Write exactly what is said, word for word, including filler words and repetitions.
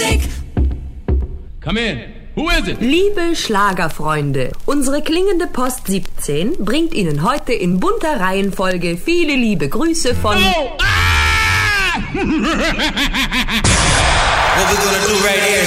Music. Come in. Who is it? Liebe Schlagerfreunde, unsere klingende Post siebzehn bringt Ihnen heute in bunter Reihenfolge viele liebe Grüße von... Oh! Ah! What we gonna do right here